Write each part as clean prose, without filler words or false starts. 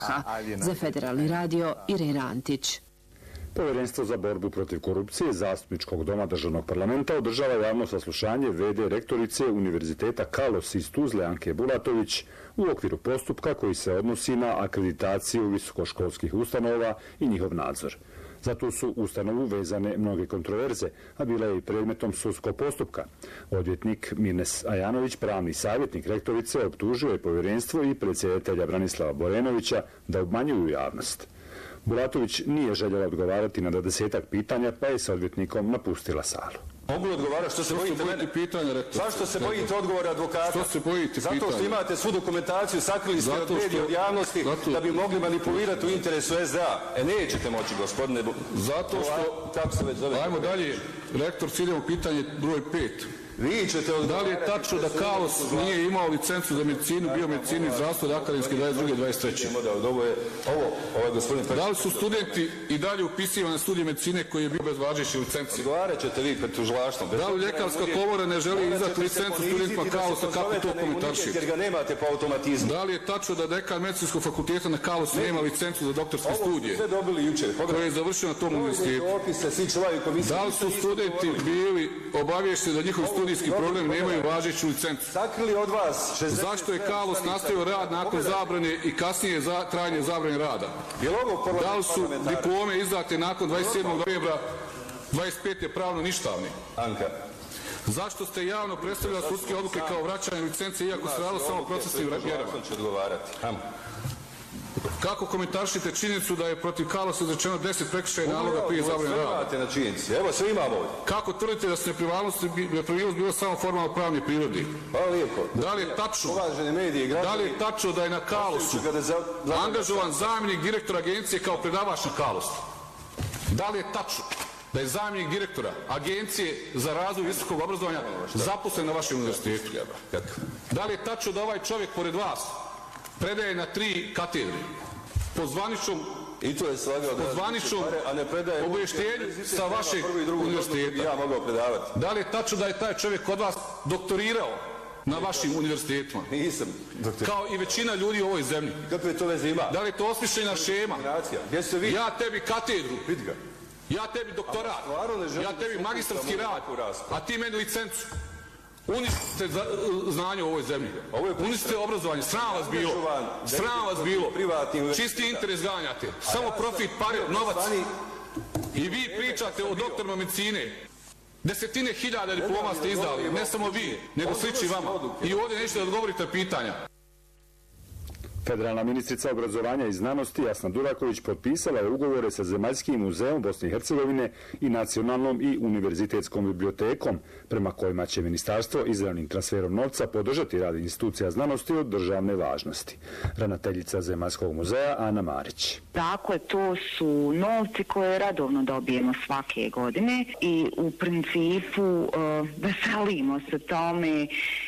Za Federalni radio Irena Antić. Povjerenstvo za borbu protiv korupcije Zastupničkog doma državnog parlamenta održava javno saslušanje v.d. rektorice Univerziteta Kalos iz Tuzle Anke Bulatović u okviru postupka koji se odnosi na akreditaciju visokoškolskih ustanova i njihov nadzor. Zato su ustanovu vezane mnoge kontroverze, a bila je i predmetom sudskog postupka. Odvjetnik Mirnes Ajanović, pravni savjetnik rektorice, optužio je povjerenstvo i predsjedatelja Branislava Borenovića da obmanjuju javnost. Bulatović nije željela odgovarati na 20-ak pitanja, pa je s odvjetnikom napustila salu. Mogu li odgovarati? Što se bojite mene? Zašto se bojite odgovora advokata? Što se bojite pitanja? Zato što imate svu dokumentaciju, sakrili ste od medija, od javnosti, da bi mogli manipulirati u interesu SDA. Nećete moći, gospodine. Zato što... Kako se već zove? Ajmo dalje. Rektor, idemo u pitanje broj 5. Vi ćete odgovarati... Da li je tačno da Kalos nije imao licencu za medicinu, biomedicinu i zdravstvo od akademske 22. 23. Ovo je gospodin... Da li su studenti i dalje upisivani na studije medicine koji je bio bez važeće licenci? Odgovarat ćete vi pred tužilaštvom. Da li ljekarska komora ne želi izdati licencu studentima Kalosa, kako to komentaršite? Jer ga nemate po automatizmu. Da li je tačno da dekan medicinskog fakulteta na Kalosu nema licencu za doktorske studije? Ovo sve dobili jučer. Koje je završio na tom univerzitetu. Da li su studenti bili obavješteni da njihovi studijski program nemaju važeću licencu? Sakrili od vas 60... Zašto je Kalos nastavio rad nakon zabrane i kasnije trajanje zabrane rada? Da li su diplome izdate nakon 27. novembra 25. pravno ništavni? Anka. Zašto ste javno predstavljali sudske odluke kao vraćanje licence iako se radilo samo procesnim mjerama? Kako komentaršite činjenicu da je protiv Kalosa izrečeno 10 prekršajnih naloga prije zabrane rada? Evo sve imamo ovdje. Kako tvrdite da su nepravilnost bila samo formalno pravne prirode? Hvala lijepo. Da li je tačno da je na Kalosu angažovan zamjenik direktora agencije kao predavač na Kalosu? Da li je tačno da je zamjenik direktora Agencije za razvoj visokog obrazovanja zaposlen na vašem univerzitetu? Da li je tačno da ovaj čovjek pored vas predaje na 3 katedre po zvaničnom obavještenju sa vašeg univerziteta? Da li je tačno da je taj čovjek kod vas doktorirao na vašim univerzitetima? Nisam doktor. Kao i većina ljudi u ovoj zemlji. Kakve to veze ima? Da li je to osmišljena šema? Ja tebi katedru, ja tebi doktorat, ja tebi magistarski rad, a ti meni licencu. Uništite znanje u ovoj zemlji. Uništite obrazovanje. Sram vas bilo. Sram vas bilo. Čisti interes ganjate. Samo profit, pare, novac. I vi pričate o doktorima medicine. Desetine hiljada diploma ste izdali. Ne samo vi, nego slični vama. I ovdje nećete da odgovorite pitanja. Federalna ministrica obrazovanja i znanosti Jasna Duraković potpisala je ugovore sa Zemaljskim muzejom Bosne i Hercegovine i Nacionalnom i univerzitetskom bibliotekom, prema kojima će ministarstvo izravnim transferom novca podržati rad institucija znanosti od državne važnosti. Ravnateljica Zemaljskog muzeja Ana Marić. Dakle, to su novci koje redovno dobijemo svake godine i u principu veselimo se tome.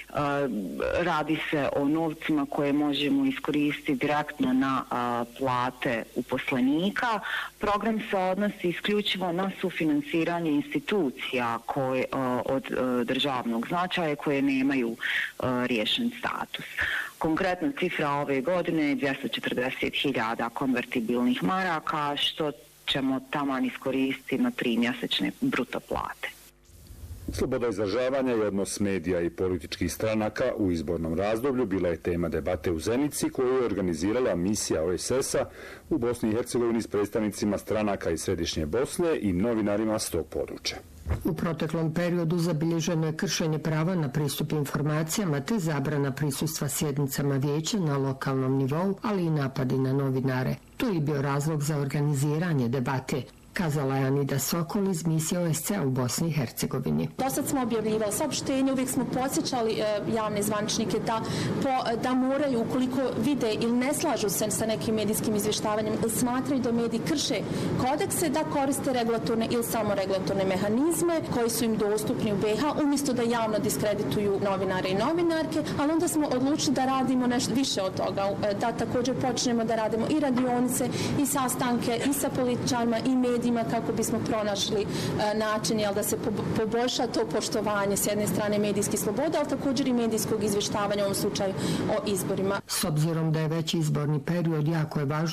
Radi se o novcima koje možemo iskoristiti direktno na plate uposlenika. Program se odnosi isključivo na sufinansiranje institucija od državnog značaja koje nemaju riješen status. Konkretna cifra ove godine je 240.000 konvertibilnih maraka, što ćemo taman iskoristiti na 3 mjesečne bruto plate. Sloboda izražavanja i odnos medija i političkih stranaka u izbornom razdoblju bila je tema debate u Zenici koju je organizirala misija OESS-a u Bosni i Hercegovini s predstavnicima stranaka iz Središnje Bosne i novinarima s tog područja. U proteklom periodu zabilježeno je kršenje prava na pristup informacijama te zabrana prisustva sjednicama vijeća na lokalnom nivou, ali i napadi na novinare. To je bio razlog za organiziranje debate, kazala je Anida Sokol iz misije OSCE u Bosni i Hercegovini. Dosad smo objavljivali saopštenje, uvijek smo podsjećali javne zvaničnike da moraju, ukoliko vide ili ne slažu se sa nekim medijskim izvještavanjem ili smatraju da mediji krše kodekse, da koriste regulatorne ili samoregulatorne mehanizme koji su im dostupni u BiH, umjesto da javno diskredituju novinare i novinarke, ali onda smo odlučili da radimo nešto više od toga, da također počnemo da radimo i radionice i sastanke i sa političarima i medijima medijima kako bismo pronašli način da se poboljša to poštovanje s jedne strane medijskih sloboda, ali također i medijskog izvještavanja u ovom slučaju o izborima. S obzirom da je već izborni period, jako je važno